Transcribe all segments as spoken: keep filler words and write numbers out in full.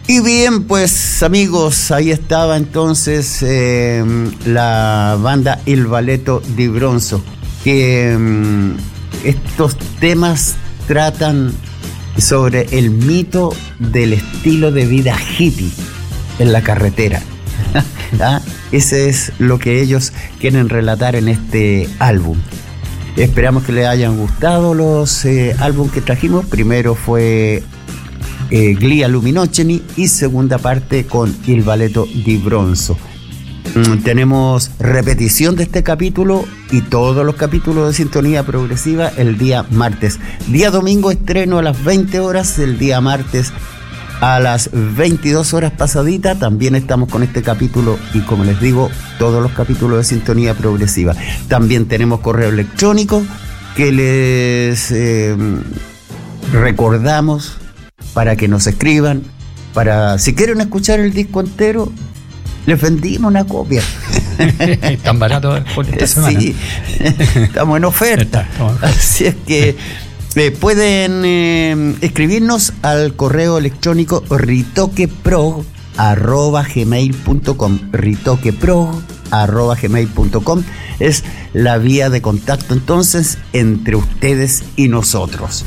Y bien, pues amigos, ahí estaba entonces eh, la banda Il Balletto di Bronzo, que eh, estos temas tratan sobre el mito del estilo de vida hippie en la carretera. ¿Ah? Ese es lo que ellos quieren relatar en este álbum. Esperamos que les hayan gustado los eh, álbumes que trajimos. Primero fue eh, Glia Luminoceni y segunda parte con Il Balletto di Bronzo. Mm, tenemos repetición de este capítulo y todos los capítulos de Sintonía Progresiva el día martes. Día domingo estreno a las veinte horas, el día martes a las veintidós horas pasadita. También estamos con este capítulo y, como les digo, todos los capítulos de Sintonía Progresiva. También tenemos correo electrónico que les eh, recordamos para que nos escriban, para si quieren escuchar el disco entero, les vendimos una copia. Tan barato por esta semana. Sí, estamos en oferta. Así es que Eh, pueden eh, escribirnos al correo electrónico ritoqueprog arroba gmail punto com. ritoqueprog arroba gmail punto com es la vía de contacto entonces entre ustedes y nosotros.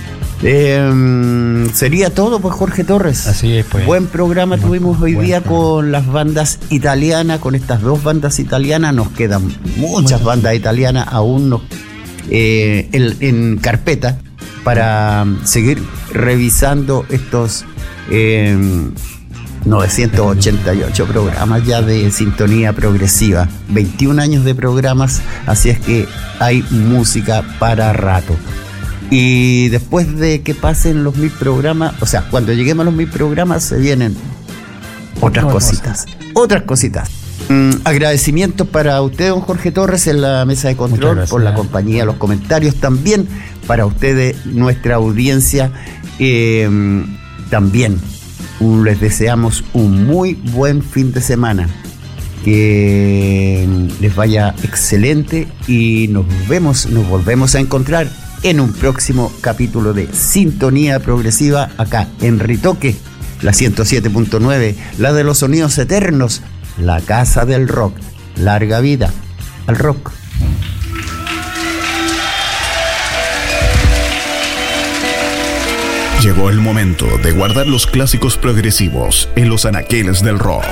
Eh, sería todo, pues, Jorge Torres. Así es, pues. Buen programa Buen, tuvimos hoy día programa. Con las bandas italianas, con estas dos bandas italianas. Nos quedan muchas bueno. bandas italianas aún nos Eh, en, en carpeta para seguir revisando estos eh, novecientos ochenta y ocho programas ya de Sintonía Progresiva, veintiún años de programas, así es que hay música para rato. Y después de que pasen los mil programas, o sea, cuando lleguemos a los mil programas se vienen otras Otra cositas, cosa. otras cositas. Mm, agradecimientos para usted, don Jorge Torres, en la mesa de control, por la compañía, los comentarios. También para ustedes, nuestra audiencia. Eh, también um, les deseamos un muy buen fin de semana. Que les vaya excelente y nos vemos, nos volvemos a encontrar en un próximo capítulo de Sintonía Progresiva acá en Ritoque, la ciento siete punto nueve, la de los sonidos eternos, la casa del rock. Larga vida al rock. Llegó el momento de guardar los clásicos progresivos en los anaqueles del rock.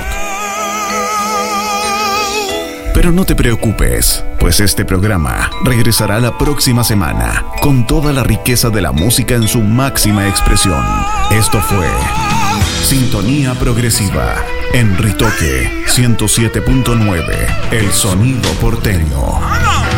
Pero no te preocupes, pues este programa regresará la próxima semana con toda la riqueza de la música en su máxima expresión. Esto fue Sintonía Progresiva en Ritoque ciento siete punto nueve, el sonido porteño.